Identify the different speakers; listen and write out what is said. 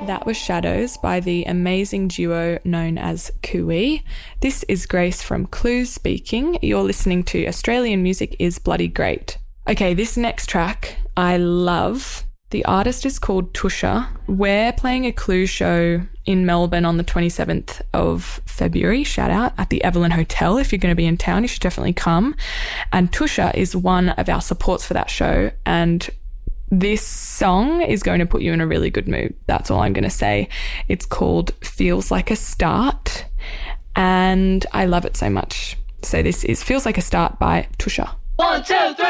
Speaker 1: That was Shadows by the amazing duo known as Kui. This is Grace from Clues speaking. You're listening to Australian Music is Bloody Great. Okay, this next track I love. The artist is called Tusha. We're playing a Clues show in Melbourne on the 27th of February, shout out, at the Evelyn Hotel. If you're going to be in town, you should definitely come. And Tusha is one of our supports for that show, and this song is going to put you in a really good mood. That's all I'm going to say. It's called Feels Like a Start, and I love it so much. So this is Feels Like a Start by Tusha.
Speaker 2: 1, 2, 3.